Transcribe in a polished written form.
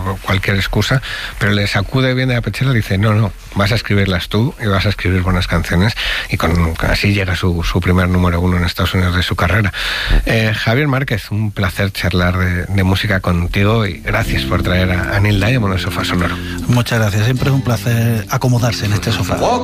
cualquier excusa, pero le sacude bien de la pechera y dice, no, vas a escribirlas tú y vas a escribir buenas canciones, y así llega su primer número 1 en Estados Unidos de su carrera. Javier Márquez, un placer charlar de música contigo, y gracias por traer a Neil Diamond al Sofá Sonoro. Muchas gracias, siempre es un placer acomodarse en este sofá.